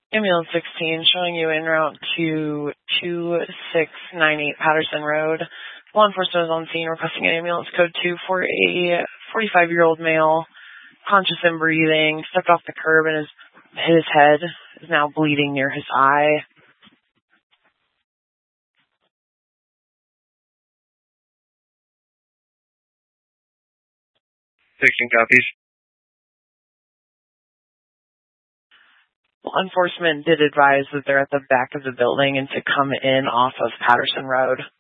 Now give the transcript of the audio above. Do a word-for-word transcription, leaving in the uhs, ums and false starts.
Ambulance sixteen, showing you en route to two six nine eight Patterson Road. Law enforcement is on scene requesting an ambulance code two for a forty-five-year-old male, conscious and breathing, stepped off the curb and his, his head is now bleeding near his eye. sixteen copies. Law enforcement did advise that they're at the back of the building and to come in off of Patterson Road.